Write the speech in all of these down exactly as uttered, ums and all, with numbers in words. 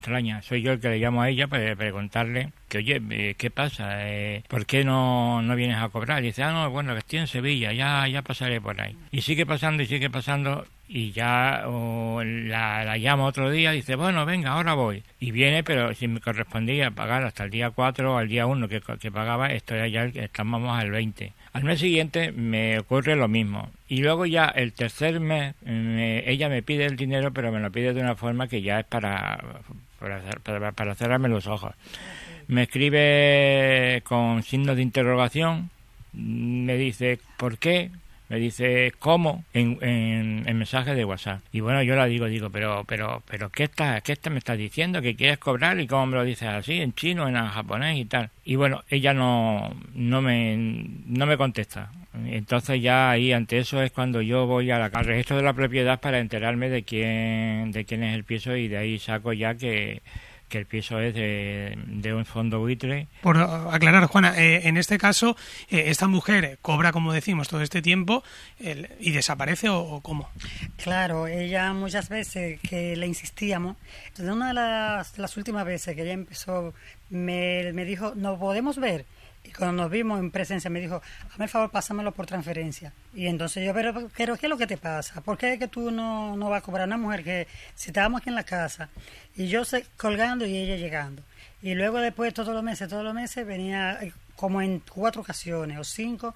extraña. Soy yo el que le llamo a ella para preguntarle que, oye, eh, ¿qué pasa? Eh, ¿Por qué no, no vienes a cobrar? Y dice, ah, no, bueno, que estoy en Sevilla, ya, ya pasaré por ahí. Y sigue pasando y sigue pasando y ya oh, la, la llamo otro día, dice, bueno, venga, ahora voy. Y viene, pero si me correspondía pagar hasta el día cuatro o al día uno que, que pagaba, esto ya, ya estamos al veinte. Al mes siguiente me ocurre lo mismo. Y luego ya el tercer mes, me, ella me pide el dinero, pero me lo pide de una forma que ya es para, para, para, para cerrarme los ojos. Me escribe con signos de interrogación, me dice, ¿por qué? Me dice, ¿cómo? En, en, en mensaje de WhatsApp. Y bueno, yo la digo, digo, pero, pero, pero, ¿qué estás, qué me estás diciendo? ¿Que quieres cobrar? ¿Y cómo me lo dices así? ¿En chino, en japonés y tal? Y bueno, ella no, no me, no me contesta. Entonces ya ahí, ante eso, es cuando yo voy a la, al registro de la propiedad para enterarme de quién, de quién es el piso, y de ahí saco ya que que el piso es de, de un fondo buitre. Por aclarar, Juana, eh, en este caso, eh, esta mujer cobra, como decimos, todo este tiempo el, y desaparece, o, o ¿cómo? Claro, ella muchas veces que le insistíamos, entonces una de las, de las últimas veces que ella empezó, me, me dijo, ¿nos podemos ver? Y cuando nos vimos en presencia me dijo, hazme el favor, pásamelo por transferencia. Y entonces yo, pero, pero ¿qué es lo que te pasa? ¿Por qué es que tú no, no vas a cobrar a una mujer que si estábamos aquí en la casa y yo sé, colgando y ella llegando? Y luego después todos los meses, todos los meses venía como en cuatro ocasiones o cinco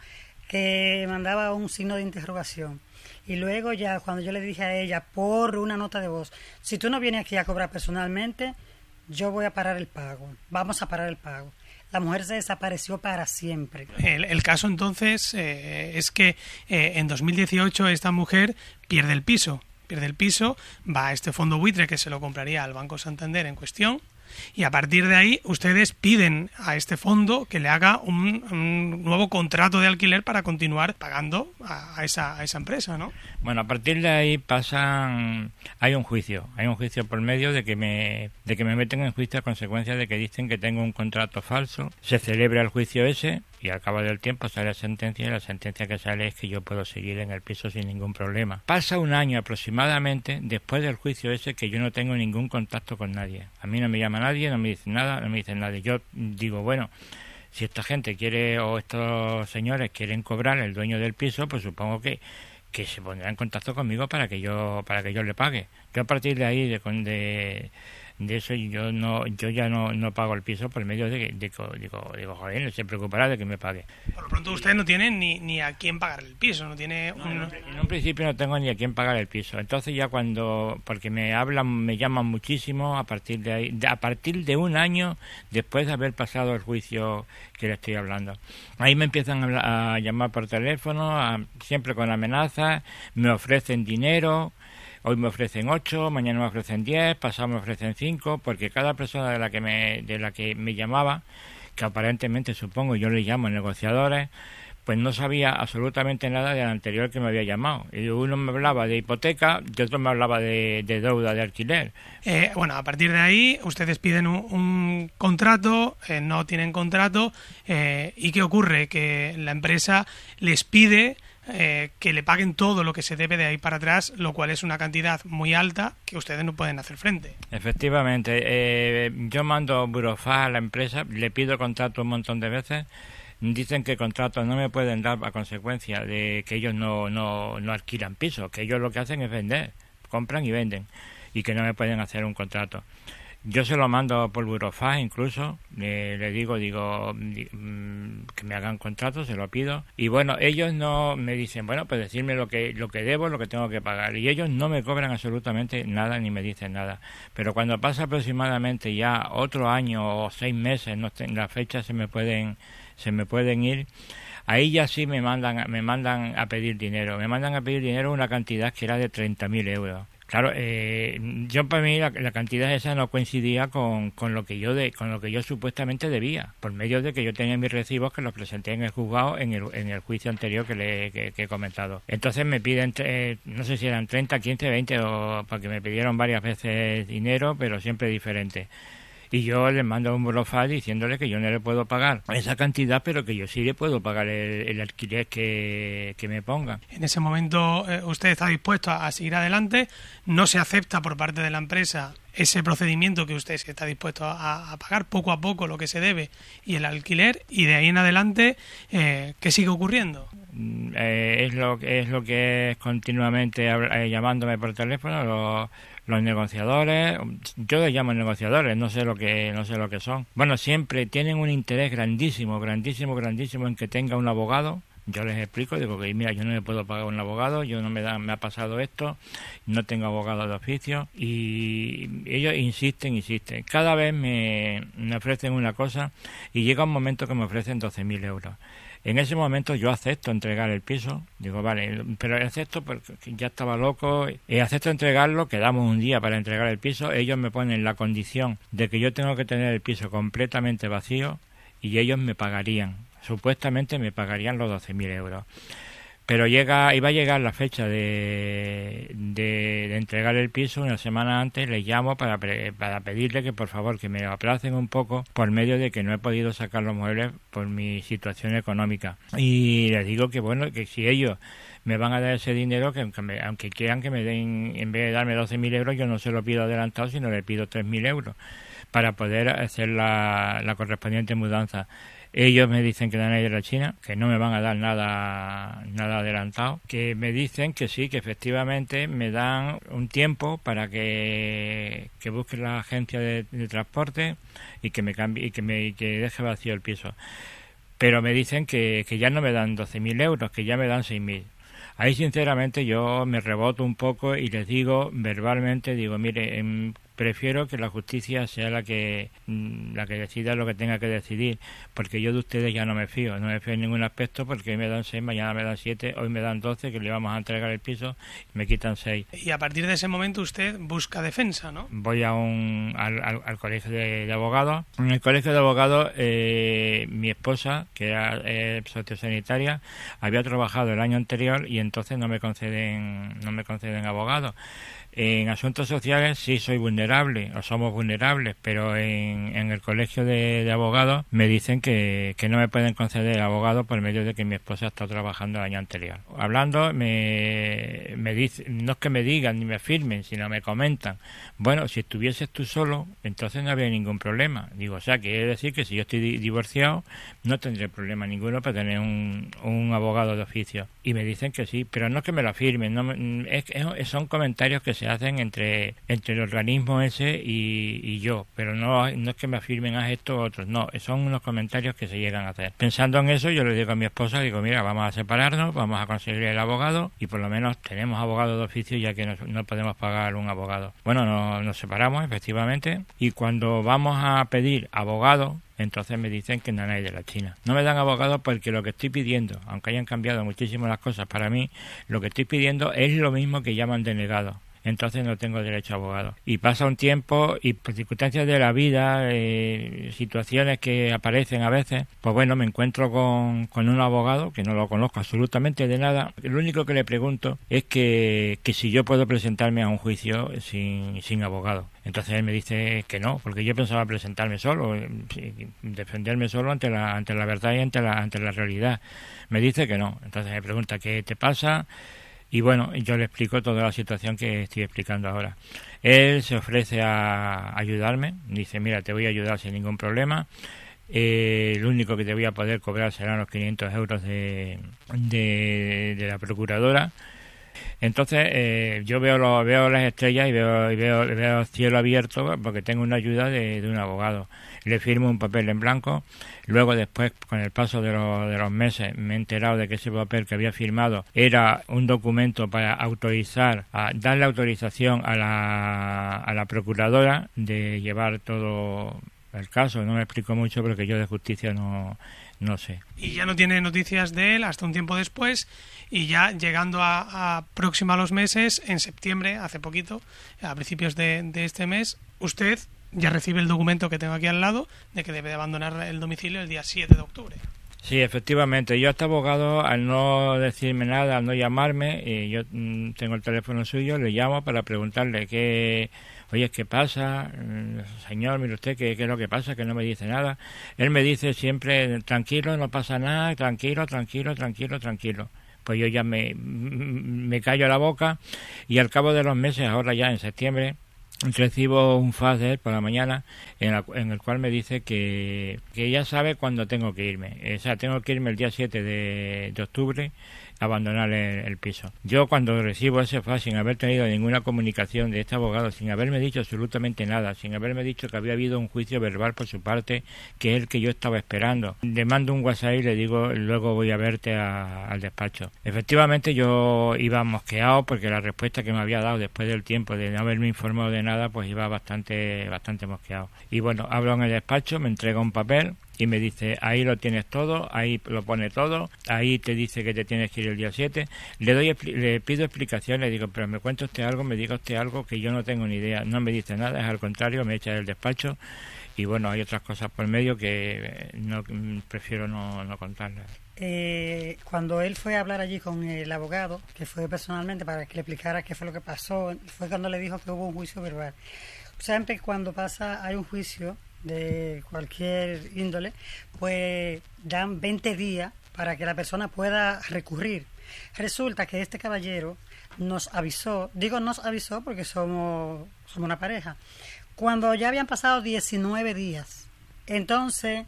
que mandaba un signo de interrogación. Y luego ya cuando yo le dije a ella por una nota de voz, si tú no vienes aquí a cobrar personalmente, yo voy a parar el pago, vamos a parar el pago. La mujer se desapareció para siempre. El, el caso entonces eh, es que eh, en dos mil dieciocho esta mujer pierde el piso. Pierde el piso, va a este fondo buitre que se lo compraría al Banco Santander en cuestión, y a partir de ahí ustedes piden a este fondo que le haga un, un nuevo contrato de alquiler para continuar pagando a, a, esa, a esa empresa, ¿no? Bueno, a partir de ahí pasan, hay un juicio, hay un juicio por medio de que me de que me meten en juicio a consecuencia de que dicen que tengo un contrato falso. Se celebra el juicio ese y al cabo del tiempo sale la sentencia, y la sentencia que sale es que yo puedo seguir en el piso sin ningún problema. Pasa un año aproximadamente después del juicio ese que yo no tengo ningún contacto con nadie. A mí no me llama nadie, no me dicen nada, no me dicen nada. Yo digo, bueno, si esta gente quiere, o estos señores quieren cobrar, el dueño del piso, pues supongo que que se pondrá en contacto conmigo para que yo para que yo le pague. Yo a partir de ahí de de, de eso yo no yo ya no, no pago el piso por medio de que digo, digo, digo, joder, no se preocupará de que me pague. Por lo pronto usted no tiene ni, ni a quién pagar el piso, no tiene un... No, en un principio no tengo ni a quién pagar el piso. Entonces ya cuando, porque me hablan, me llaman muchísimo a partir de ahí, de, a partir de un año después de haber pasado el juicio que le estoy hablando. Ahí me empiezan a, hablar, a llamar por teléfono, a, siempre con amenazas, me ofrecen dinero. Hoy me ofrecen ocho, mañana me ofrecen diez, pasado me ofrecen cinco, porque cada persona de la que me de la que me llamaba, que aparentemente supongo yo le llamo negociadores, pues no sabía absolutamente nada del anterior que me había llamado. Y uno me hablaba de hipoteca y otro me hablaba de, de deuda de alquiler. Eh, bueno, a partir de ahí ustedes piden un, un contrato, eh, no tienen contrato, eh, ¿y qué ocurre? Que la empresa les pide Eh, que le paguen todo lo que se debe de ahí para atrás, lo cual es una cantidad muy alta que ustedes no pueden hacer frente. Efectivamente, eh, yo mando burofax a la empresa, le pido contrato un montón de veces, dicen que contratos no me pueden dar a consecuencia de que ellos no, no, no alquilan pisos, que ellos lo que hacen es vender, compran y venden, y que no me pueden hacer un contrato. Yo se lo mando por burofax incluso, eh, le digo, digo, mm, que me hagan contrato, se lo pido. Y bueno, ellos no me dicen, bueno, pues decirme lo que lo que debo, lo que tengo que pagar. Y ellos no me cobran absolutamente nada ni me dicen nada. Pero cuando pasa aproximadamente ya otro año o seis meses, no sé, las fechas se me pueden se me pueden ir. Ahí ya sí me mandan me mandan a pedir dinero. Me mandan a pedir dinero una cantidad que era de treinta mil euros. Claro, eh, yo para mí la, la cantidad esa no coincidía con, con lo que yo de, con lo que yo supuestamente debía, por medio de que yo tenía mis recibos que los presenté en el juzgado en el, en el juicio anterior que le que, que he comentado. Entonces me piden, eh, no sé si eran treinta, quince, veinte, o porque me pidieron varias veces dinero, pero siempre diferente. Y yo le mando un burofax diciéndole que yo no le puedo pagar esa cantidad, pero que yo sí le puedo pagar el, el alquiler que, que me pongan. En ese momento eh, usted está dispuesto a, a seguir adelante, no se acepta por parte de la empresa ese procedimiento que usted está dispuesto a, a pagar poco a poco lo que se debe y el alquiler, y de ahí en adelante, eh, ¿qué sigue ocurriendo? Eh, es lo es lo que es continuamente eh, llamándome por teléfono los, los negociadores. Yo les llamo negociadores, no sé lo que no sé lo que son. Bueno, siempre tienen un interés grandísimo, grandísimo, grandísimo en que tenga un abogado. Yo les explico, digo que mira, yo no le puedo pagar un abogado, yo no me da, me ha pasado esto, no tengo abogado de oficio, y ellos insisten, insisten. Cada vez me, me ofrecen una cosa y llega un momento que me ofrecen doce mil euros. En ese momento yo acepto entregar el piso, digo, vale, pero acepto porque ya estaba loco, eh, acepto entregarlo, quedamos un día para entregar el piso, ellos me ponen la condición de que yo tengo que tener el piso completamente vacío y ellos me pagarían. Supuestamente me pagarían los doce mil euros. Pero llega, iba a llegar la fecha de, de, de entregar el piso. Una semana antes les llamo para, para pedirle que por favor que me lo aplacen un poco por medio de que no he podido sacar los muebles por mi situación económica. Y les digo que bueno, que si ellos me van a dar ese dinero, que aunque, me, aunque quieran que me den, en vez de darme doce mil euros, yo no se lo pido adelantado, sino le pido tres mil euros para poder hacer la, la correspondiente mudanza. Ellos me dicen que dan ahí de la China, que no me van a dar nada nada adelantado, que me dicen que sí, que efectivamente me dan un tiempo para que, que busque la agencia de, de transporte y que me cambie y que me y que deje vacío el piso. Pero me dicen que, que ya no me dan doce mil euros, que ya me dan seis mil. Ahí sinceramente yo me reboto un poco y les digo verbalmente, digo, mire, en, prefiero que la justicia sea la que la que decida lo que tenga que decidir, porque yo de ustedes ya no me fío, no me fío en ningún aspecto, porque hoy me dan seis, mañana me dan siete, hoy me dan doce, que le vamos a entregar el piso, y me quitan seis. Y a partir de ese momento usted busca defensa, ¿no? Voy a un al, al, al colegio de, de abogados. En el colegio de abogados, eh, mi esposa, que era eh, sociosanitaria, había trabajado el año anterior y entonces no me conceden no me conceden abogados. En asuntos sociales sí soy vulnerable, o somos vulnerables, pero en, en el colegio de, de abogados me dicen que, que no me pueden conceder abogado por medio de que mi esposa está trabajando el año anterior. Hablando, me, me dice, no es que me digan ni me firmen, sino me comentan, bueno, si estuvieses tú solo, entonces no habría ningún problema. Digo, o sea, quiere decir que si yo estoy di- divorciado, no tendré problema ninguno para tener un, un abogado de oficio. Y me dicen que sí, pero no es que me lo firmen, no me, es, es, son comentarios que se hacen entre entre el organismo ese y, y yo, pero no, no es que me afirmen a esto o otros, no, son unos comentarios que se llegan a hacer. Pensando en eso, yo le digo a mi esposa, digo, mira, vamos a separarnos, vamos a conseguir el abogado y por lo menos tenemos abogado de oficio, ya que no, no podemos pagar un abogado. Bueno, no, nos separamos efectivamente, y cuando vamos a pedir abogado, entonces me dicen que no hay de la China. No me dan abogado porque lo que estoy pidiendo, aunque hayan cambiado muchísimo las cosas para mí, lo que estoy pidiendo es lo mismo que llaman denegado. Entonces no tengo derecho a abogado. Y pasa un tiempo y por circunstancias de la vida, eh, situaciones que aparecen a veces, pues bueno, me encuentro con, con un abogado que no lo conozco absolutamente de nada. Lo único que le pregunto es que, que si yo puedo presentarme a un juicio sin, sin abogado. Entonces él me dice que no, porque yo pensaba presentarme solo, defenderme solo ante la, ante la verdad y ante la, ante la realidad. Me dice que no. Entonces me pregunta qué te pasa. Y bueno, yo le explico toda la situación que estoy explicando ahora. Él se ofrece a ayudarme, dice, mira, te voy a ayudar sin ningún problema. Eh, lo único que te voy a poder cobrar serán los quinientos euros de, de, de la procuradora. Entonces eh, yo veo lo, veo las estrellas y veo, y veo, veo el cielo abierto porque tengo una ayuda de, de un abogado. Le firmo un papel en blanco. Luego después, con el paso de, lo, de los meses, me he enterado de que ese papel que había firmado era un documento para autorizar, a, darle autorización a la, a la procuradora de llevar todo el caso. No me explico mucho porque yo de justicia no, no sé. Y ya no tiene noticias de él hasta un tiempo después, y ya llegando a, a próximo a los meses, en septiembre, hace poquito, a principios de, de este mes, usted ya recibe el documento que tengo aquí al lado de que debe de abandonar el domicilio el día siete de octubre. Sí, efectivamente. Yo a este abogado, al no decirme nada, al no llamarme, y yo mm, tengo el teléfono suyo, le llamo para preguntarle qué... oye, ¿qué pasa? Señor, mire usted, ¿qué, qué es lo que pasa? Que no me dice nada. Él me dice siempre, tranquilo, no pasa nada, tranquilo, tranquilo, tranquilo, tranquilo. Pues yo ya me, me callo la boca y al cabo de los meses, ahora ya en septiembre, recibo un fax de él por la mañana en, la, en el cual me dice que, que ya sabe cuándo tengo que irme. O sea, tengo que irme el día siete de, de octubre a abandonar el, el piso. Yo cuando recibo ese fax sin haber tenido ninguna comunicación de este abogado, sin haberme dicho absolutamente nada, sin haberme dicho que había habido un juicio verbal por su parte, que es el que yo estaba esperando, le mando un WhatsApp y le digo, luego voy a verte a, al despacho. Efectivamente yo iba mosqueado porque la respuesta que me había dado después del tiempo de no haberme informado de nada, pues iba bastante, bastante mosqueado. Y bueno, hablo en el despacho, me entrega un papel y me dice, ahí lo tienes todo, ahí lo pone todo, ahí te dice que te tienes que ir el día siete. Le doy le pido explicaciones, le digo, pero me cuenta usted algo, me diga usted algo que yo no tengo ni idea. No me dice nada, es al contrario, me echa del despacho y bueno, hay otras cosas por medio que no prefiero no, no contarlas. Eh, cuando él fue a hablar allí con el abogado, que fue personalmente para que le explicara qué fue lo que pasó, fue cuando le dijo que hubo un juicio verbal. Siempre cuando pasa, hay un juicio de cualquier índole, pues dan veinte días para que la persona pueda recurrir. Resulta que este caballero nos avisó, digo nos avisó porque somos, somos una pareja, cuando ya habían pasado diecinueve días. Entonces,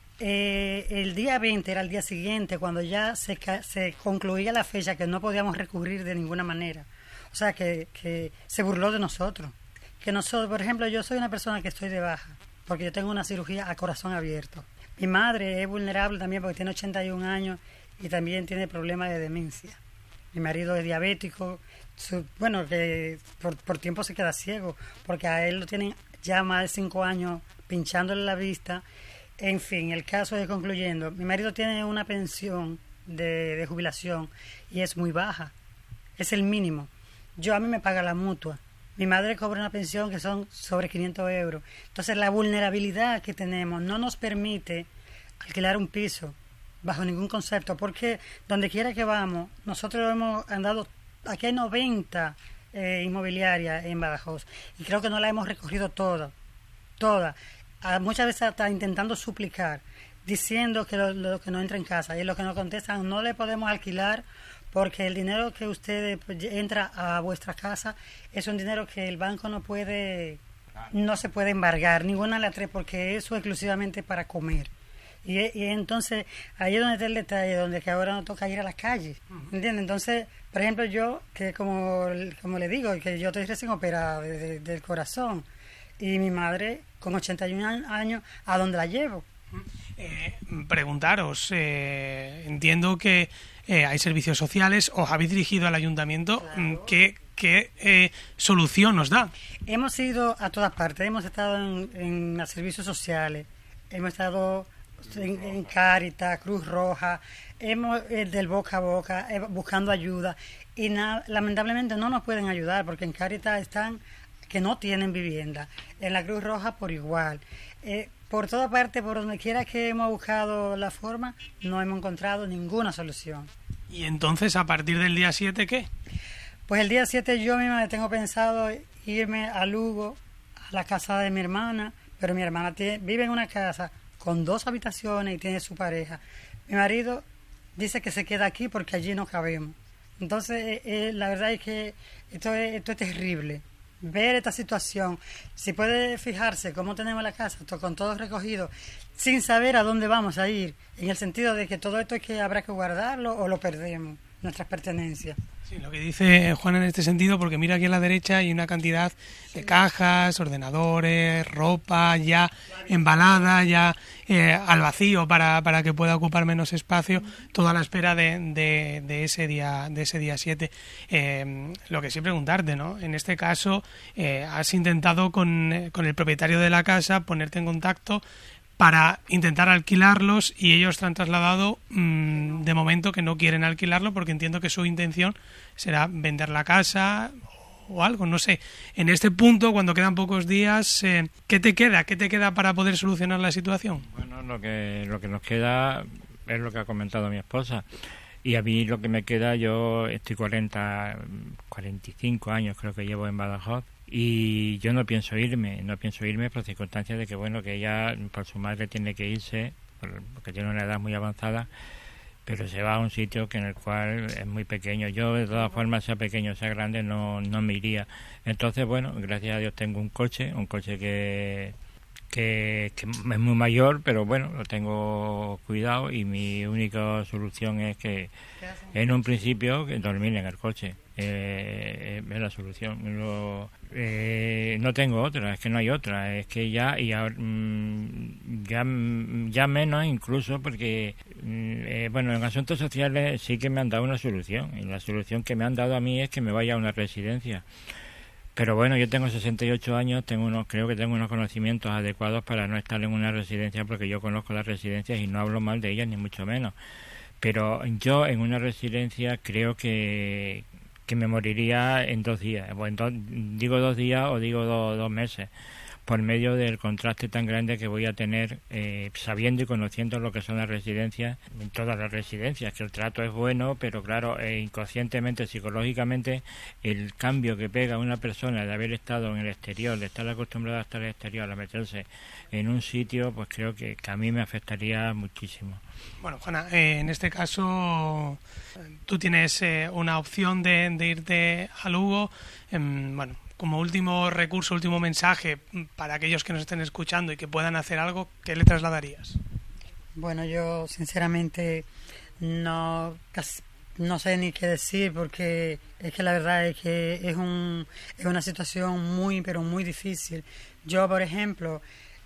eh, el día veinte era el día siguiente, cuando ya se, se concluía la fecha que no podíamos recurrir de ninguna manera. O sea, que, que se burló de nosotros. Que nosotros, por ejemplo, yo soy una persona que estoy de baja, porque yo tengo una cirugía a corazón abierto. Mi madre es vulnerable también porque tiene ochenta y un años y también tiene problemas de demencia. Mi marido es diabético, su, bueno, que por, por tiempo se queda ciego, porque a él lo tienen ya más de cinco años pinchándole la vista. En fin, el caso es concluyendo. Mi marido tiene una pensión de, de jubilación y es muy baja, es el mínimo. Yo a mí me paga la mutua. Mi madre cobra una pensión que son sobre quinientos euros. Entonces, la vulnerabilidad que tenemos no nos permite alquilar un piso bajo ningún concepto, porque donde quiera que vamos, nosotros hemos andado, aquí hay noventa eh, inmobiliarias en Badajoz, y creo que no la hemos recorrido toda, toda. Ah, muchas veces está intentando suplicar, diciendo que lo, lo que no entra en casa, y lo que nos contestan, no le podemos alquilar, porque el dinero que usted entra a vuestra casa es un dinero que el banco no puede, no se puede embargar, ninguna de las tres, porque eso es exclusivamente para comer. Y, y entonces, ahí es donde está el detalle, donde que ahora nos toca ir a la calle, ¿entiendes? Entonces, por ejemplo, yo, que como, como le digo, que yo estoy recién operada de, de, del corazón, y mi madre, con ochenta y un años, ¿a dónde la llevo? Eh, preguntaros, eh, entiendo que eh, hay servicios sociales, os habéis dirigido al ayuntamiento, claro. ¿qué, qué eh, solución nos da? Hemos ido a todas partes, hemos estado en, en los servicios sociales, hemos estado en, en Cáritas, Cruz Roja, hemos eh, del boca a boca, eh, buscando ayuda, y na, lamentablemente no nos pueden ayudar, porque en Cáritas están que no tienen vivienda, en la Cruz Roja por igual. Eh, por toda parte, por donde quiera que hemos buscado la forma, no hemos encontrado ninguna solución. ¿Y entonces, a partir del día siete, qué? Pues el día siete yo misma tengo pensado irme a Lugo, a la casa de mi hermana, pero mi hermana tiene, vive en una casa con dos habitaciones y tiene su pareja. Mi marido dice que se queda aquí porque allí no cabemos. Entonces, eh, eh, la verdad es que esto es, esto es terrible. Ver esta situación, si puede fijarse cómo tenemos la casa, con todo recogido, sin saber a dónde vamos a ir, en el sentido de que todo esto es que habrá que guardarlo o lo perdemos, nuestras pertenencias. Sí, lo que dice Juan en este sentido, porque mira aquí a la derecha hay una cantidad de cajas, ordenadores, ropa ya embalada, ya eh, al vacío para, para que pueda ocupar menos espacio, toda la espera de, de, de ese día de ese día siete. Eh, lo que sí preguntarte, ¿no? En este caso, eh, has intentado con, con el propietario de la casa ponerte en contacto para intentar alquilarlos y ellos te han trasladado mmm, de momento que no quieren alquilarlo porque entiendo que su intención será vender la casa o algo, no sé. En este punto, cuando quedan pocos días, eh, ¿qué te queda? ¿Qué te queda para poder solucionar la situación? Bueno, lo que, lo que nos queda es lo que ha comentado mi esposa. Y a mí lo que me queda, yo estoy cuarenta, cuarenta y cinco años creo que llevo en Badajoz, y yo no pienso irme, no pienso irme por circunstancias de que, bueno, que ella por su madre tiene que irse, porque tiene una edad muy avanzada, pero se va a un sitio que en el cual es muy pequeño. Yo, de todas formas, sea pequeño o sea grande, no, no me iría. Entonces, bueno, gracias a Dios tengo un coche, un coche que, que, que es muy mayor, pero bueno, lo tengo cuidado, y mi única solución es que, en un principio, que dormir en el coche. Eh, es la solución. Lo, eh, no tengo otra, es que no hay otra, es que ya y ahora, ya ya menos incluso, porque eh, bueno, en asuntos sociales sí que me han dado una solución, y la solución que me han dado a mí es que me vaya a una residencia. Pero bueno, yo tengo sesenta y ocho años, tengo unos, creo que tengo unos conocimientos adecuados para no estar en una residencia, porque yo conozco las residencias y no hablo mal de ellas, ni mucho menos. Pero yo en una residencia creo que que me moriría en dos días, o en do, digo dos días o digo do, dos meses, por medio del contraste tan grande que voy a tener eh, sabiendo y conociendo lo que son las residencias, en todas las residencias, que el trato es bueno, pero claro, eh, inconscientemente, psicológicamente, el cambio que pega a una persona de haber estado en el exterior, de estar acostumbrada a estar en el exterior, a meterse en un sitio, pues creo que, que a mí me afectaría muchísimo. Bueno, Juana, eh, en este caso tú tienes eh, una opción de, de irte a Lugo. Eh, bueno, como último recurso, último mensaje para aquellos que nos estén escuchando y que puedan hacer algo, ¿qué le trasladarías? Bueno, yo sinceramente no casi, no sé ni qué decir, porque es que la verdad es que es un es una situación muy, pero muy difícil. Yo, por ejemplo,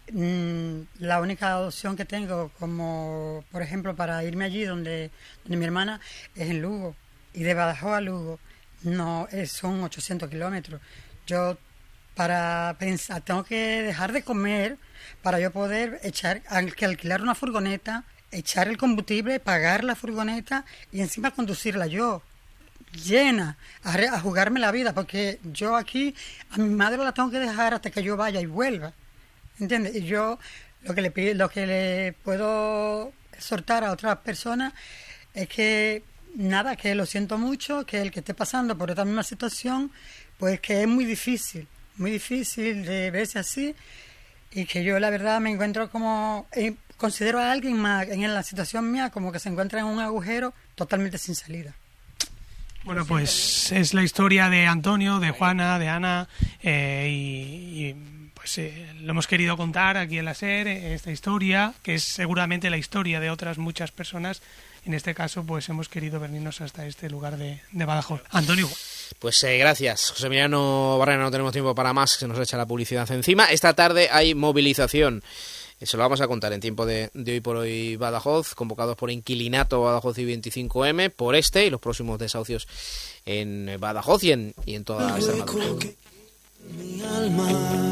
la única opción que tengo, como por ejemplo para irme allí donde, donde mi hermana, es en Lugo, y de Badajoz a Lugo no es, son ochocientos kilómetros. Yo para pensar tengo que dejar de comer para yo poder echar que alquilar una furgoneta, echar el combustible, pagar la furgoneta y encima conducirla yo llena a, a jugarme la vida, porque yo aquí a mi madre la tengo que dejar hasta que yo vaya y vuelva. ¿Entiendes? Y yo lo que le pido, lo que le puedo exhortar a otras personas es que nada, que lo siento mucho, que el que esté pasando por esta misma situación, pues que es muy difícil, muy difícil de verse así, y que yo la verdad me encuentro como, eh, considero a alguien más en la situación mía como que se encuentra en un agujero totalmente sin salida. Bueno, pues es la historia de Antonio, de Juana, de Ana, eh, y... y... Pues eh, lo hemos querido contar aquí en la SER, esta historia, que es seguramente la historia de otras muchas personas. En este caso, pues hemos querido venirnos hasta este lugar de, de Badajoz. Antonio. Pues eh, gracias, José Emiliano Barrera. No tenemos tiempo para más, se nos echa la publicidad encima. Esta tarde hay movilización. Se lo vamos a contar en tiempo de, de Hoy por Hoy Badajoz, convocados por Inquilinato Badajoz y veinticinco eme, por este y los próximos desahucios en Badajoz y en, y en toda Extremadura. Mi alma,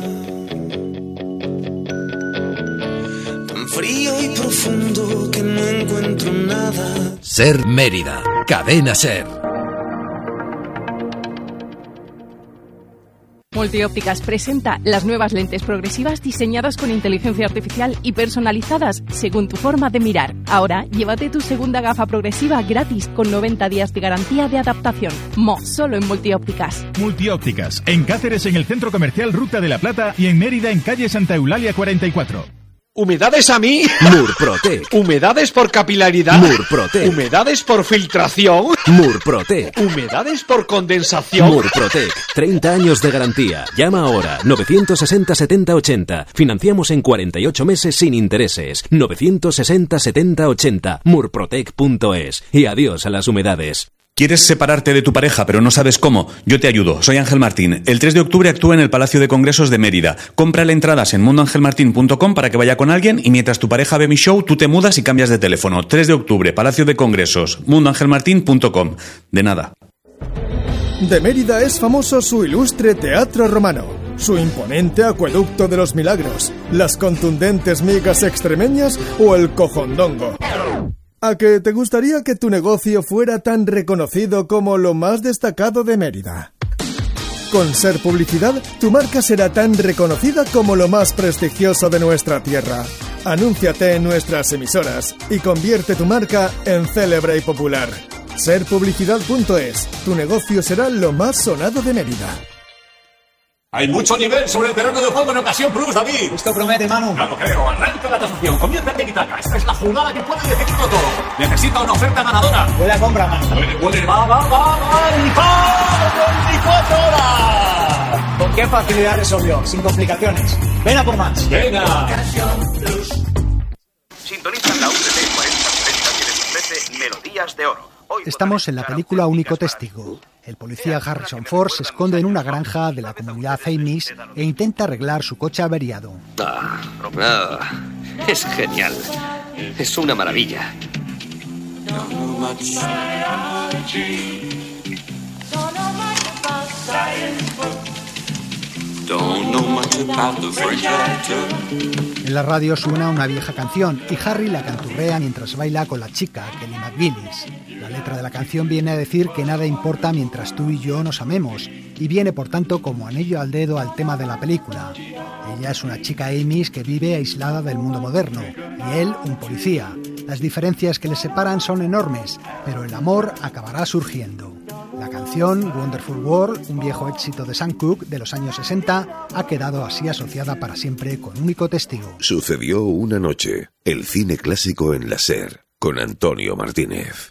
tan frío y profundo que no encuentro nada. SER Mérida, Cadena SER. Multiópticas presenta las nuevas lentes progresivas diseñadas con inteligencia artificial y personalizadas según tu forma de mirar. Ahora, llévate tu segunda gafa progresiva gratis con noventa días de garantía de adaptación. Mo, solo en Multiópticas. Multiópticas, en Cáceres en el Centro Comercial Ruta de la Plata y en Mérida en calle Santa Eulalia cuarenta y cuatro. ¿Humedades a mí? Murprotec. ¿Humedades por capilaridad? Murprotec. ¿Humedades por filtración? Murprotec. ¿Humedades por condensación? Murprotec. treinta años de garantía. Llama ahora. novecientos sesenta setenta ochenta. Financiamos en cuarenta y ocho meses sin intereses. novecientos sesenta setenta ochenta. murprotec punto es. Y adiós a las humedades. ¿Quieres separarte de tu pareja pero no sabes cómo? Yo te ayudo. Soy Ángel Martín. El tres de octubre actúo en el Palacio de Congresos de Mérida. Cómprale entradas en mundo ángel martín punto com para que vaya con alguien y mientras tu pareja ve mi show, tú te mudas y cambias de teléfono. tres de octubre, Palacio de Congresos, mundo ángel martín punto com. De nada. De Mérida es famoso su ilustre teatro romano, su imponente acueducto de los milagros, las contundentes migas extremeñas o el cojondongo. ¿A que te gustaría que tu negocio fuera tan reconocido como lo más destacado de Mérida? Con SER Publicidad, tu marca será tan reconocida como lo más prestigioso de nuestra tierra. Anúnciate en nuestras emisoras y convierte tu marca en célebre y popular. ser publicidad punto es. Tu negocio será lo más sonado de Mérida. Hay mucho nivel sobre el terreno de juego en Ocasión Plus, David. Esto promete, Manu. Claro, creo. Arranca la tasación. Comienza el Tiki-Taka. Esta es la jugada que puede decidirlo todo. Necesita una oferta ganadora. Buena compra, Manu. Puede, puede. Va, va, va, va. ¡Y va! ¡veinticuatro horas! ¿Con qué facilidad resolvió? Sin complicaciones. Ven a por más. Venga. Ocasión Plus. Sintonizan la U T T cuarenta setenta que les ofrece Melodías de Oro. Estamos en la película Único Testigo. El policía Harrison Ford se esconde en una granja de la comunidad Amish e intenta arreglar su coche averiado. Ah, ah, es genial. Es una maravilla. En la radio suena una vieja canción y Harry la canturrea mientras baila con la chica, Kelly McGillis. La letra de la canción viene a decir que nada importa mientras tú y yo nos amemos y viene por tanto como anillo al dedo al tema de la película. Ella es una chica Amish que vive aislada del mundo moderno y él un policía. Las diferencias que les separan son enormes, pero el amor acabará surgiendo. La canción Wonderful World, un viejo éxito de Sam Cooke de los años sesenta, ha quedado así asociada para siempre con Único Testigo. Sucedió una noche, el cine clásico en la SER, con Antonio Martínez.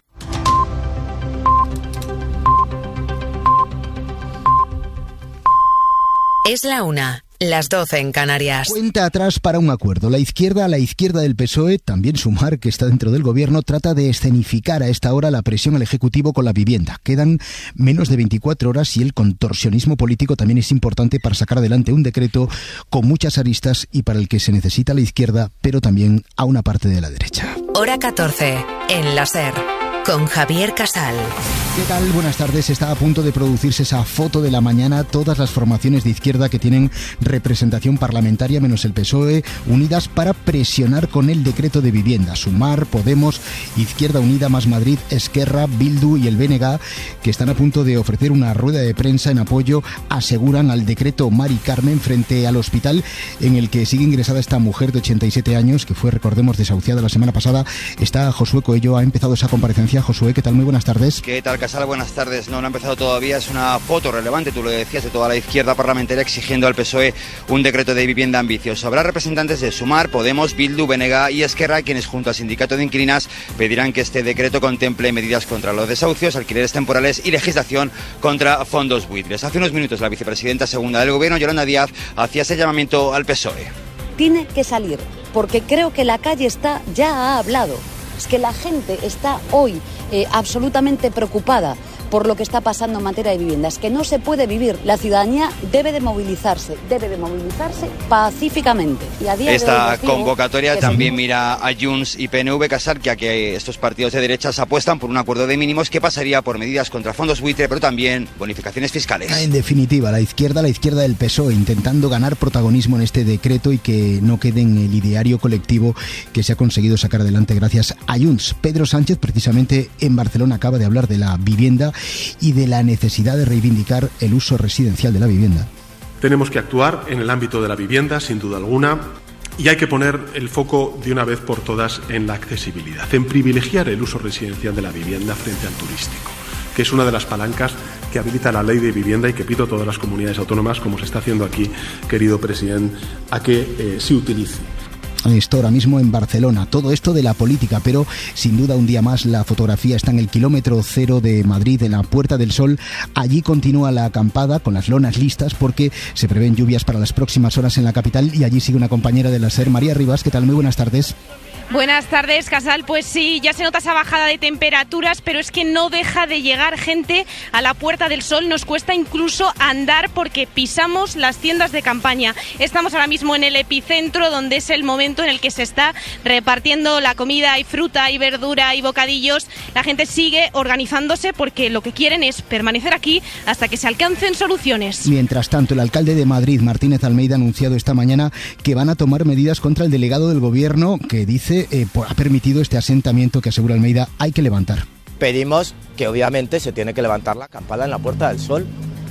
Es la una. Las doce en Canarias. Cuenta atrás para un acuerdo. La izquierda, a la izquierda del P S O E, también Sumar, que está dentro del gobierno, trata de escenificar a esta hora la presión al Ejecutivo con la vivienda. Quedan menos de veinticuatro horas y el contorsionismo político también es importante para sacar adelante un decreto con muchas aristas y para el que se necesita a la izquierda, pero también a una parte de la derecha. Hora catorce, en la SER, con Javier Casal. ¿Qué tal? Buenas tardes. Está a punto de producirse esa foto de la mañana. Todas las formaciones de izquierda que tienen representación parlamentaria, menos el P S O E, unidas para presionar con el decreto de vivienda. Sumar, Podemos, Izquierda Unida, Más Madrid, Esquerra, Bildu y el B N G, que están a punto de ofrecer una rueda de prensa en apoyo, aseguran, al decreto Mari Carmen frente al hospital en el que sigue ingresada esta mujer de ochenta y siete años, que fue, recordemos, desahuciada la semana pasada. Está Josué Coello, ha empezado esa comparecencia. Josué, ¿qué tal? Muy buenas tardes. ¿Qué tal, Casal? Buenas tardes. No, no ha empezado todavía. Es una foto relevante, tú lo decías, de toda la izquierda parlamentaria exigiendo al P S O E un decreto de vivienda ambicioso. Habrá representantes de Sumar, Podemos, Bildu, B N G y Esquerra, quienes junto al sindicato de inquilinas pedirán que este decreto contemple medidas contra los desahucios, alquileres temporales y legislación contra fondos buitres. Hace unos minutos la vicepresidenta segunda del Gobierno, Yolanda Díaz, hacía ese llamamiento al P S O E. Tiene que salir, porque creo que la calle está ya ha hablado. Es que la gente está hoy eh, absolutamente preocupada por lo que está pasando en materia de viviendas, que no se puede vivir. La ciudadanía debe de movilizarse, debe de movilizarse pacíficamente. Y a día Esta de hoy convocatoria también se... mira a Junts y P N V, Casar, que aquí estos partidos de derechas apuestan por un acuerdo de mínimos que pasaría por medidas contra fondos buitre, pero también bonificaciones fiscales. En definitiva, la izquierda, la izquierda del P S O E, intentando ganar protagonismo en este decreto y que no quede en el ideario colectivo que se ha conseguido sacar adelante gracias a Junts. Pedro Sánchez, precisamente en Barcelona, acaba de hablar de la vivienda y de la necesidad de reivindicar el uso residencial de la vivienda. Tenemos que actuar en el ámbito de la vivienda, sin duda alguna, y hay que poner el foco de una vez por todas en la accesibilidad, en privilegiar el uso residencial de la vivienda frente al turístico, que es una de las palancas que habilita la ley de vivienda y que pido a todas las comunidades autónomas, como se está haciendo aquí, querido presidente, a que eh, se utilice. Esto ahora mismo en Barcelona, todo esto de la política, pero sin duda un día más la fotografía está en el kilómetro cero de Madrid, en la Puerta del Sol. Allí continúa la acampada con las lonas listas porque se prevén lluvias para las próximas horas en la capital y allí sigue una compañera de la SER, María Rivas. ¿Qué tal? Muy buenas tardes. Buenas tardes, Casal. Pues sí, ya se nota esa bajada de temperaturas, pero es que no deja de llegar gente a la Puerta del Sol. Nos cuesta incluso andar porque pisamos las tiendas de campaña. Estamos ahora mismo en el epicentro, donde es el momento en el que se está repartiendo la comida y fruta y verdura y bocadillos. La gente sigue organizándose porque lo que quieren es permanecer aquí hasta que se alcancen soluciones. Mientras tanto, el alcalde de Madrid, Martínez Almeida, ha anunciado esta mañana que van a tomar medidas contra el delegado del Gobierno que dice Eh, ha permitido este asentamiento que, asegura Almeida, hay que levantar. Pedimos que obviamente se tiene que levantar la acampada en la Puerta del Sol,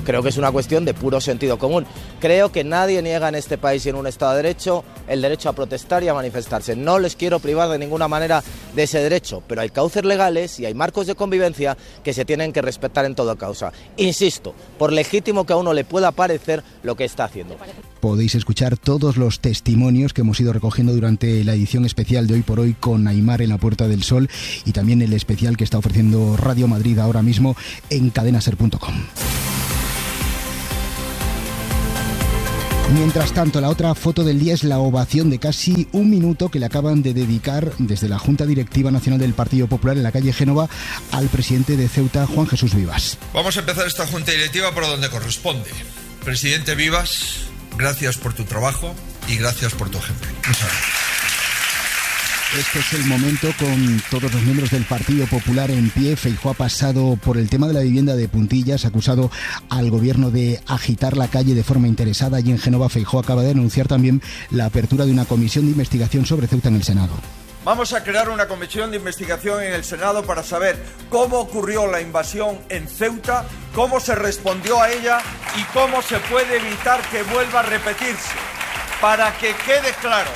Creo que es una cuestión de puro sentido común. Creo que nadie niega en este país y en un Estado de Derecho el derecho a protestar y a manifestarse. No les quiero privar de ninguna manera de ese derecho, pero hay cauces legales y hay marcos de convivencia que se tienen que respetar en toda causa. Insisto, por legítimo que a uno le pueda parecer lo que está haciendo. Podéis escuchar todos los testimonios que hemos ido recogiendo durante la edición especial de Hoy por Hoy con Aimar en la Puerta del Sol y también el especial que está ofreciendo Radio Madrid ahora mismo en cadena ser punto com. Mientras tanto, la otra foto del día es la ovación de casi un minuto que le acaban de dedicar desde la Junta Directiva Nacional del Partido Popular en la calle Génova al presidente de Ceuta, Juan Jesús Vivas. Vamos a empezar esta Junta Directiva por donde corresponde. Presidente Vivas, gracias por tu trabajo y gracias por tu ejemplo. Muchas gracias. Este es el momento con todos los miembros del Partido Popular en pie. Feijóo ha pasado por el tema de la vivienda de puntillas, ha acusado al gobierno de agitar la calle de forma interesada y en Génova Feijóo acaba de anunciar también la apertura de una comisión de investigación sobre Ceuta en el Senado. Vamos a crear una comisión de investigación en el Senado para saber cómo ocurrió la invasión en Ceuta, cómo se respondió a ella y cómo se puede evitar que vuelva a repetirse. Para que quede claro,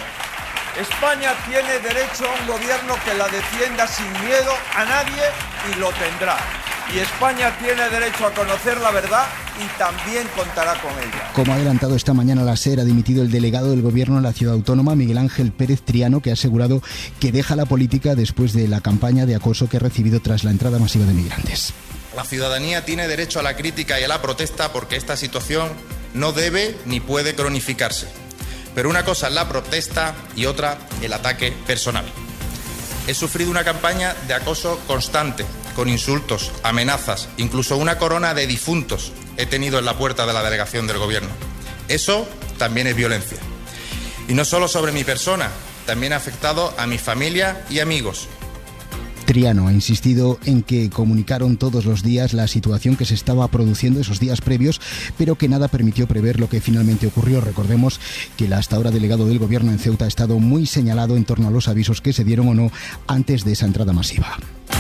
España tiene derecho a un gobierno que la defienda sin miedo a nadie y lo tendrá. Y España tiene derecho a conocer la verdad y también contará con ella. Como ha adelantado esta mañana la SER, ha dimitido el delegado del gobierno en la ciudad autónoma, Miguel Ángel Pérez Triano, que ha asegurado que deja la política después de la campaña de acoso que ha recibido tras la entrada masiva de migrantes. La ciudadanía tiene derecho a la crítica y a la protesta porque esta situación no debe ni puede cronificarse. Pero una cosa es la protesta y otra el ataque personal. He sufrido una campaña de acoso constante, con insultos, amenazas, incluso una corona de difuntos he tenido en la puerta de la delegación del gobierno. Eso también es violencia. Y no solo sobre mi persona, también ha afectado a mi familia y amigos. Triano ha insistido en que comunicaron todos los días la situación que se estaba produciendo esos días previos, pero que nada permitió prever lo que finalmente ocurrió. Recordemos que el hasta ahora delegado del gobierno en Ceuta ha estado muy señalado en torno a los avisos que se dieron o no antes de esa entrada masiva.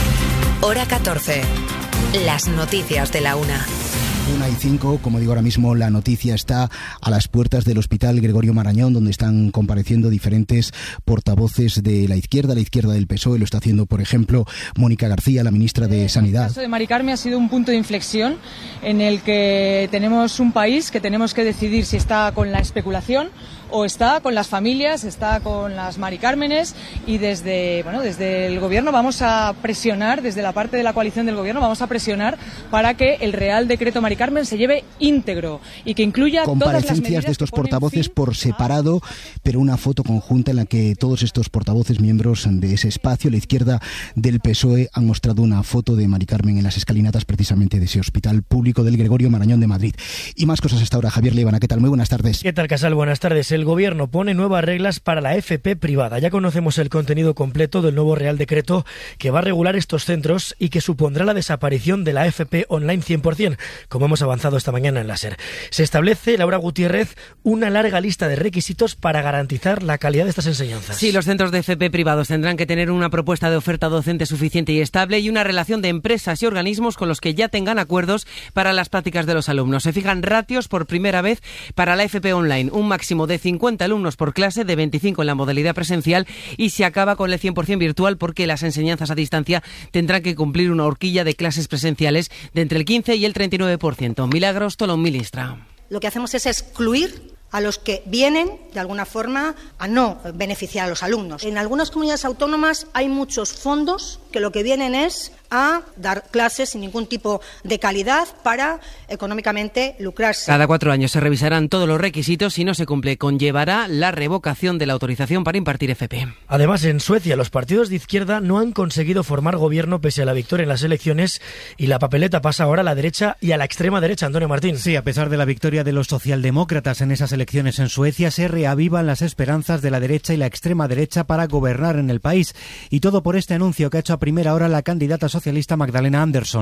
Hora catorce. Las noticias de la una. Una y cinco, como digo ahora mismo, la noticia está a las puertas del Hospital Gregorio Marañón, donde están compareciendo diferentes portavoces de la izquierda, la izquierda del P S O E. Lo está haciendo, por ejemplo, Mónica García, la ministra de Sanidad. El caso de Mari Carmen ha sido un punto de inflexión en el que tenemos un país que tenemos que decidir si está con la especulación o está con las familias, está con las Mari Cármenes, y desde, bueno, desde el gobierno vamos a presionar, desde la parte de la coalición del gobierno vamos a presionar para que el Real Decreto Mari Carmen se lleve íntegro y que incluya todas las medidas. Comparecencias de estos portavoces por separado, pero una foto conjunta en la que todos estos portavoces, miembros de ese espacio, la izquierda del P S O E, han mostrado una foto de Mari Carmen en las escalinatas precisamente de ese Hospital Público del Gregorio Marañón de Madrid. Y más cosas hasta ahora. Javier Líbana, ¿qué tal? Muy buenas tardes. ¿Qué tal, Casal? Buenas tardes. El Gobierno pone nuevas reglas para la F P privada. Ya conocemos el contenido completo del nuevo Real Decreto que va a regular estos centros y que supondrá la desaparición de la F P online cien por ciento, como hemos avanzado esta mañana en la SER. Se establece, Laura Gutiérrez, una larga lista de requisitos para garantizar la calidad de estas enseñanzas. Sí, los centros de F P privados tendrán que tener una propuesta de oferta docente suficiente y estable y una relación de empresas y organismos con los que ya tengan acuerdos para las prácticas de los alumnos. Se fijan ratios por primera vez para la F P online, un máximo de cincuenta alumnos por clase, de veinticinco en la modalidad presencial, y se acaba con el cien por ciento virtual porque las enseñanzas a distancia tendrán que cumplir una horquilla de clases presenciales de entre el quince y el treinta y nueve por ciento. Milagros Tolón, ministra. Lo que hacemos es excluir a los que vienen, de alguna forma, a no beneficiar a los alumnos. En algunas comunidades autónomas hay muchos fondos que lo que vienen es a dar clases sin ningún tipo de calidad para económicamente lucrarse. Cada cuatro años se revisarán todos los requisitos. Si no se cumple, conllevará la revocación de la autorización para impartir F P. Además, en Suecia, los partidos de izquierda no han conseguido formar gobierno pese a la victoria en las elecciones y la papeleta pasa ahora a la derecha y a la extrema derecha. Antonio Martín. Sí, a pesar de la victoria de los socialdemócratas en esas elecciones en Suecia, se reavivan las esperanzas de la derecha y la extrema derecha para gobernar en el país. Y todo por este anuncio que ha hecho a primera hora la candidata socialista Magdalena Andersson.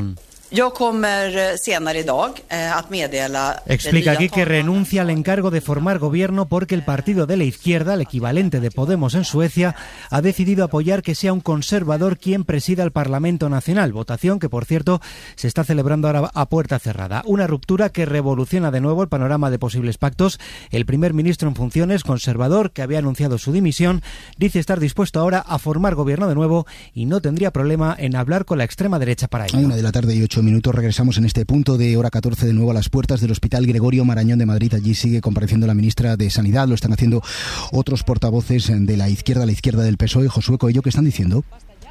Jag kommer senare idag att meddela. Explica aquí que renuncia al encargo de formar gobierno porque el partido de la izquierda, el equivalente de Podemos en Suecia, ha decidido apoyar que sea un conservador quien presida el Parlamento Nacional, votación que, por cierto, se está celebrando ahora a puerta cerrada. Una ruptura que revoluciona de nuevo el panorama de posibles pactos. El primer ministro en funciones, conservador, que había anunciado su dimisión, dice estar dispuesto ahora a formar gobierno de nuevo y no tendría problema en hablar con la extrema derecha para ello. A una de la tarde y ocho minutos regresamos en este punto de hora catorce de nuevo a las puertas del Hospital Gregorio Marañón de Madrid. Allí sigue compareciendo la ministra de Sanidad, lo están haciendo otros portavoces de la izquierda, la izquierda del P S O E. Josué Coello, ¿qué están diciendo?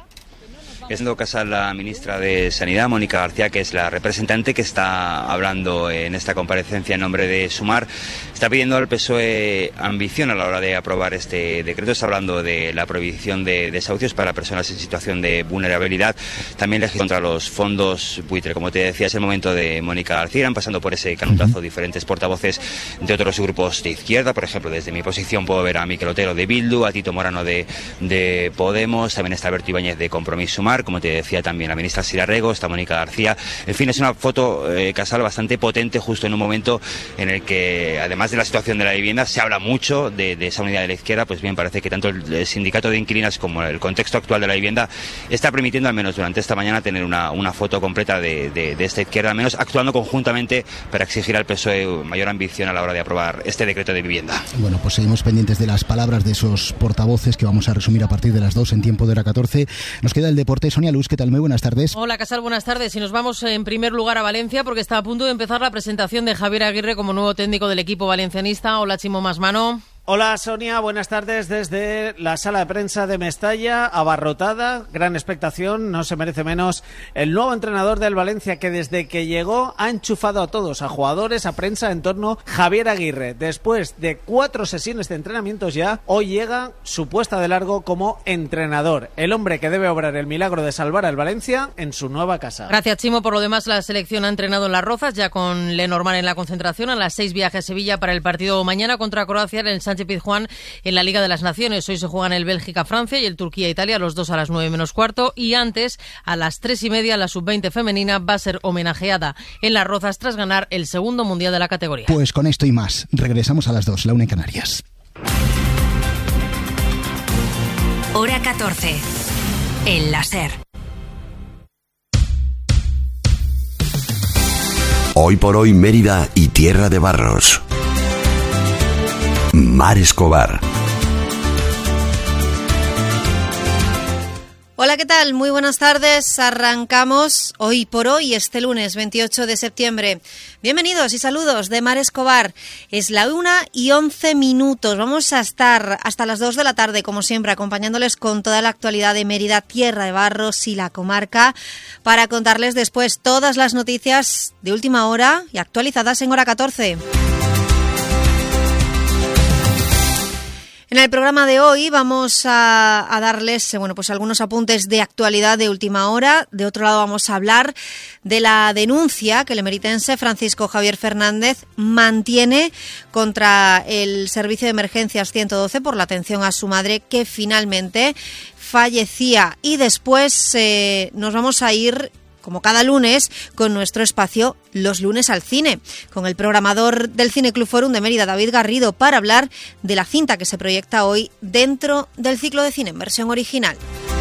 Haciendo caso a la ministra de Sanidad, Mónica García, que es la representante que está hablando en esta comparecencia en nombre de Sumar, está pidiendo al P S O E ambición a la hora de aprobar este decreto. Está hablando de la prohibición de desahucios para personas en situación de vulnerabilidad, también legislar contra los fondos buitre. Como te decía, es el momento de Mónica García. Irán pasando por ese canutazo diferentes portavoces de otros grupos de izquierda. Por ejemplo, desde mi posición puedo ver a Miquel Otero de Bildu, a Tito Morano de, de Podemos, también está Berto Ibáñez de Compromís Sumar, como te decía también la ministra Sira Rego, está Mónica García. En fin, es una foto, eh, Casal, bastante potente justo en un momento en el que, además de la situación de la vivienda, se habla mucho de, de esa unidad de la izquierda. Pues bien, parece que tanto el sindicato de inquilinas como el contexto actual de la vivienda está permitiendo, al menos durante esta mañana, tener una, una foto completa de, de, de esta izquierda, al menos actuando conjuntamente para exigir al P S O E mayor ambición a la hora de aprobar este decreto de vivienda. Bueno, pues seguimos pendientes de las palabras de esos portavoces que vamos a resumir a partir de las dos en tiempo de hora catorce. Nos queda el deporte. Sonia Luz, ¿qué tal? Muy buenas tardes. Hola, Casal, buenas tardes. Y nos vamos en primer lugar a Valencia porque está a punto de empezar la presentación de Javier Aguirre como nuevo técnico del equipo valencianista. Hola, Chimo Masmano. Hola, Sonia, buenas tardes desde la sala de prensa de Mestalla, abarrotada, gran expectación, no se merece menos el nuevo entrenador del Valencia, que desde que llegó ha enchufado a todos, a jugadores, a prensa, en torno a Javier Aguirre. Después de cuatro sesiones de entrenamientos ya, hoy llega su puesta de largo como entrenador, el hombre que debe obrar el milagro de salvar al Valencia en su nueva casa. Gracias, Chimo. Por lo demás, la selección ha entrenado en Las Rozas, ya con Lenormand en la concentración. A las seis viaje a Sevilla para el partido mañana contra Croacia en el Sánchez Pizjuán en la Liga de las Naciones. Hoy se juegan el Bélgica-Francia y el Turquía-Italia, los dos a las nueve menos cuarto, y antes, a las tres y media, la sub veinte femenina va a ser homenajeada en Las Rozas tras ganar el segundo mundial de la categoría. Pues con esto y más, regresamos a las dos, la una en Canarias. Hora catorce, en la SER. Hoy por hoy Mérida y Tierra de Barros. Mar Escobar. Hola, ¿qué tal? Muy buenas tardes. Arrancamos hoy por hoy, este lunes veintiocho de septiembre. Bienvenidos y saludos de Mar Escobar. Es la una y once minutos. Vamos a estar hasta las dos de la tarde, como siempre, acompañándoles con toda la actualidad de Mérida, Tierra de Barros y la comarca, para contarles después todas las noticias de última hora y actualizadas en hora catorce. En el programa de hoy vamos a, a darles bueno, pues algunos apuntes de actualidad de última hora. De otro lado vamos a hablar de la denuncia que el emeritense Francisco Javier Fernández mantiene contra el Servicio de Emergencias ciento doce por la atención a su madre, que finalmente fallecía. Y después eh, nos vamos a ir, como cada lunes, con nuestro espacio Los Lunes al Cine, con el programador del Cine Club Forum de Mérida, David Garrido, para hablar de la cinta que se proyecta hoy dentro del ciclo de cine en versión original.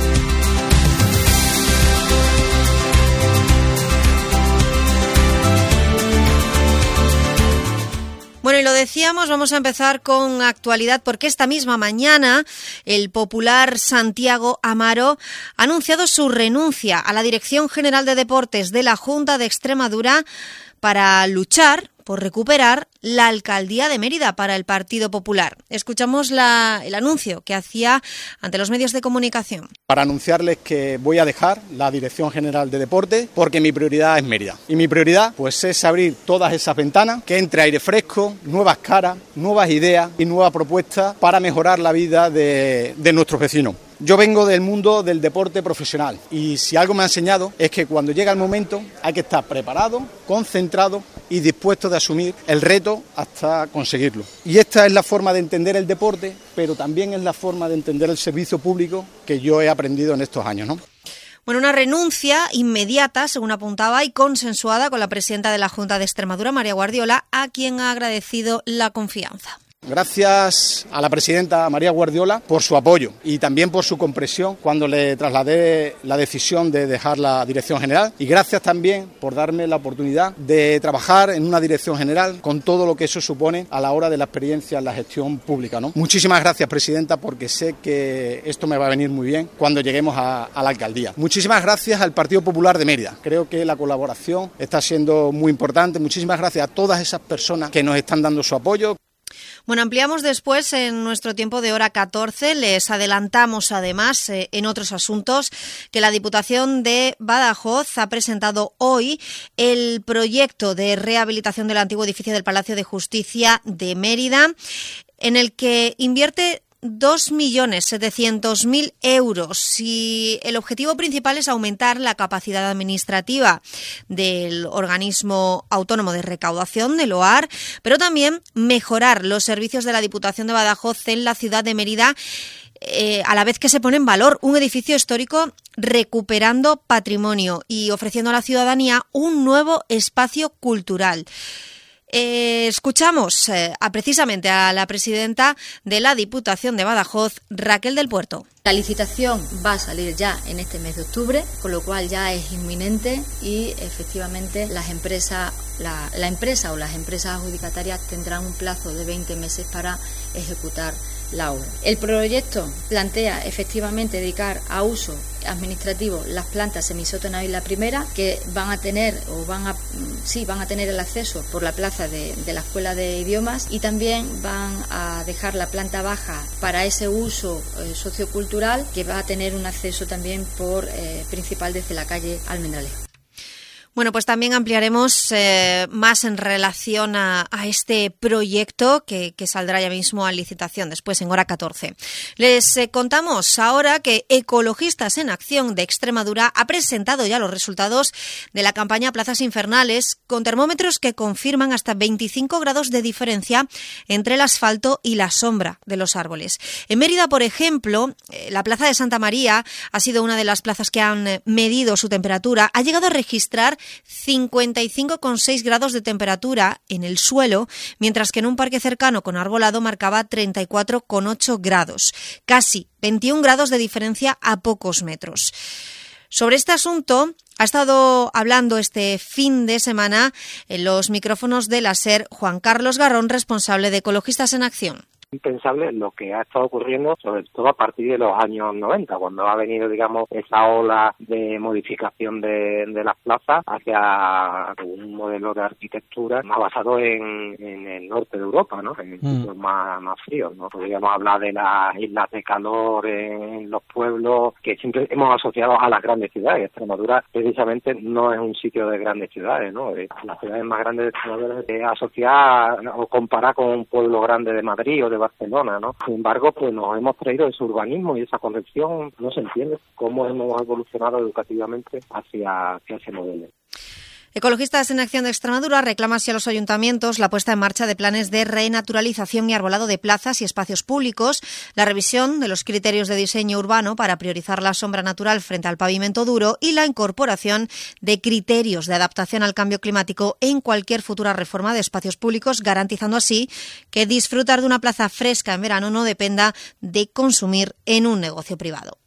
Bueno, y lo decíamos, vamos a empezar con actualidad, porque esta misma mañana el popular Santiago Amaro ha anunciado su renuncia a la Dirección General de Deportes de la Junta de Extremadura para luchar por recuperar la alcaldía de Mérida para el Partido Popular. Escuchamos la, el anuncio que hacía ante los medios de comunicación. Para anunciarles que voy a dejar la Dirección General de Deportes porque mi prioridad es Mérida. Y mi prioridad pues es abrir todas esas ventanas, que entre aire fresco, nuevas caras, nuevas ideas y nuevas propuestas para mejorar la vida de, de nuestros vecinos. Yo vengo del mundo del deporte profesional y si algo me ha enseñado es que cuando llega el momento hay que estar preparado, concentrado y dispuesto de asumir el reto hasta conseguirlo. Y esta es la forma de entender el deporte, pero también es la forma de entender el servicio público que yo he aprendido en estos años, ¿no? Bueno, una renuncia inmediata, según apuntaba, y consensuada con la presidenta de la Junta de Extremadura, María Guardiola, a quien ha agradecido la confianza. Gracias a la presidenta María Guardiola por su apoyo y también por su comprensión cuando le trasladé la decisión de dejar la dirección general, y gracias también por darme la oportunidad de trabajar en una dirección general con todo lo que eso supone a la hora de la experiencia en la gestión pública, ¿no? Muchísimas gracias, presidenta, porque sé que esto me va a venir muy bien cuando lleguemos a, a la alcaldía. Muchísimas gracias al Partido Popular de Mérida. Creo que la colaboración está siendo muy importante. Muchísimas gracias a todas esas personas que nos están dando su apoyo. Bueno, ampliamos después en nuestro tiempo de hora catorce. Les adelantamos además eh, en otros asuntos que la Diputación de Badajoz ha presentado hoy el proyecto de rehabilitación del antiguo edificio del Palacio de Justicia de Mérida, en el que invierte dos millones setecientos mil euros, y el objetivo principal es aumentar la capacidad administrativa del organismo autónomo de recaudación del O A R, pero también mejorar los servicios de la Diputación de Badajoz en la ciudad de Mérida, eh, a la vez que se pone en valor un edificio histórico recuperando patrimonio y ofreciendo a la ciudadanía un nuevo espacio cultural. Eh, escuchamos eh, a, precisamente a la presidenta de la Diputación de Badajoz, Raquel del Puerto. La licitación va a salir ya en este mes de octubre, con lo cual ya es inminente y efectivamente las empresas, la, la empresa o las empresas adjudicatarias tendrán un plazo de veinte meses para ejecutar la obra. El proyecto plantea efectivamente dedicar a uso administrativo las plantas semisótano y la primera, que van a tener o van a sí van a tener el acceso por la plaza de, de la Escuela de Idiomas, y también van a dejar la planta baja para ese uso eh, sociocultural, que va a tener un acceso también por eh, principal desde la calle Almendralejo. Bueno, pues también ampliaremos eh, más en relación a, a este proyecto que, que saldrá ya mismo a licitación después en hora catorce. Les eh, contamos ahora que Ecologistas en Acción de Extremadura ha presentado ya los resultados de la campaña Plazas Infernales, con termómetros que confirman hasta veinticinco grados de diferencia entre el asfalto y la sombra de los árboles. En Mérida, por ejemplo, eh, la Plaza de Santa María ha sido una de las plazas que han eh, medido su temperatura. Ha llegado a registrar cincuenta y cinco coma seis grados de temperatura en el suelo, mientras que en un parque cercano con arbolado marcaba treinta y cuatro coma ocho grados, casi veintiún grados de diferencia a pocos metros. Sobre este asunto ha estado hablando este fin de semana en los micrófonos de la SER Juan Carlos Garrón, responsable de Ecologistas en Acción. Impensable lo que ha estado ocurriendo, sobre todo a partir de los años noventa, cuando ha venido, digamos, esa ola de modificación de, de las plazas hacia un modelo de arquitectura más basado en, en el norte de Europa, ¿no? En sitios mm. más, más fríos, ¿no? Podríamos hablar de las islas de calor en los pueblos que siempre hemos asociado a las grandes ciudades. Extremadura precisamente no es un sitio de grandes ciudades, ¿no? Las ciudades más grandes de Extremadura se asocia o compara con un pueblo grande de Madrid o de Barcelona, ¿no? Sin embargo, pues nos hemos traído ese urbanismo y esa concepción, no se entiende cómo hemos evolucionado educativamente hacia, hacia ese modelo. Ecologistas en Acción de Extremadura reclama así a los ayuntamientos la puesta en marcha de planes de renaturalización y arbolado de plazas y espacios públicos, la revisión de los criterios de diseño urbano para priorizar la sombra natural frente al pavimento duro y la incorporación de criterios de adaptación al cambio climático en cualquier futura reforma de espacios públicos, garantizando así que disfrutar de una plaza fresca en verano no dependa de consumir en un negocio privado.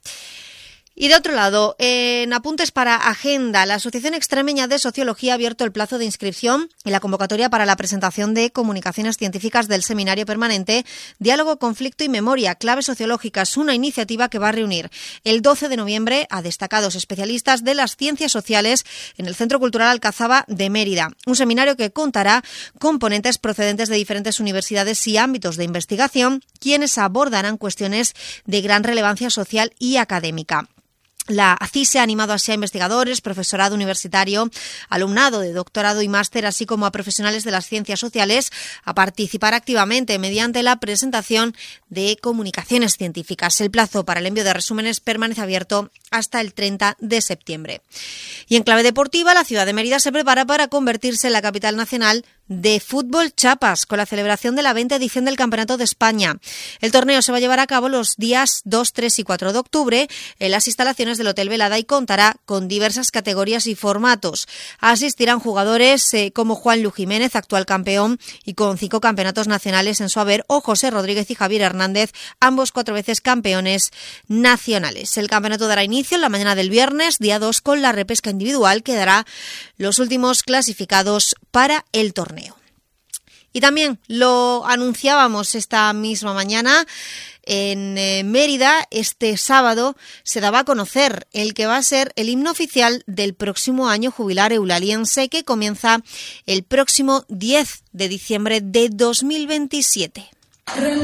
Y de otro lado, en apuntes para Agenda, la Asociación Extremeña de Sociología ha abierto el plazo de inscripción y la convocatoria para la presentación de comunicaciones científicas del seminario permanente Diálogo, Conflicto y Memoria, Claves Sociológicas, una iniciativa que va a reunir el doce de noviembre a destacados especialistas de las ciencias sociales en el Centro Cultural Alcazaba de Mérida. Un seminario que contará con ponentes procedentes de diferentes universidades y ámbitos de investigación, quienes abordarán cuestiones de gran relevancia social y académica. La ACISE ha animado así a investigadores, profesorado universitario, alumnado de doctorado y máster, así como a profesionales de las ciencias sociales a participar activamente mediante la presentación de comunicaciones científicas. El plazo para el envío de resúmenes permanece abierto hasta el treinta de septiembre. Y en clave deportiva, la ciudad de Mérida se prepara para convertirse en la capital nacional de fútbol chapas con la celebración de la veinte edición del Campeonato de España. El torneo se va a llevar a cabo los días dos, tres y cuatro de octubre en las instalaciones del Hotel Velada y contará con diversas categorías y formatos. Asistirán jugadores eh, como Juan Lu Jiménez, actual campeón y con cinco campeonatos nacionales en su haber, o José Rodríguez y Javier Hernández, ambos cuatro veces campeones nacionales. El campeonato dará inicio en la mañana del viernes, día dos, con la repesca individual que dará los últimos clasificados para el torneo. Y también lo anunciábamos esta misma mañana, en eh, Mérida este sábado se daba a conocer el que va a ser el himno oficial del próximo año jubilar eulaliense, que comienza el próximo diez de diciembre de dos mil veintisiete.